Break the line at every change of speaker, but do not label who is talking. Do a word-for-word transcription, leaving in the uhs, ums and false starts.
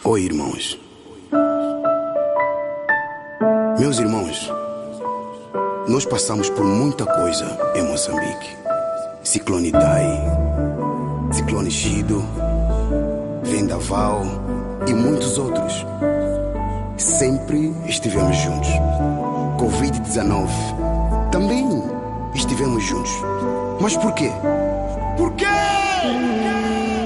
Oi, irmãos. Meus irmãos, nós passamos por muita coisa em Moçambique. Ciclone Idai, Ciclone Chido, Vendaval e muitos outros. Sempre estivemos juntos. covid dezenove, também estivemos juntos. Mas por quê? Por quê?